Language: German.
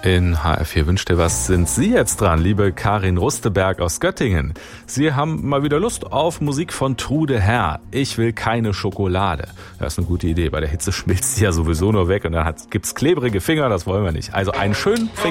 In HR4 wünscht dir was, sind Sie jetzt dran, liebe Karin Rusteberg aus Göttingen. Sie haben mal wieder Lust auf Musik von Trude Herr. Ich will keine Schokolade. Das ist eine gute Idee. Bei der Hitze schmilzt sie ja sowieso nur weg und dann gibt's klebrige Finger, das wollen wir nicht. Also einen schönen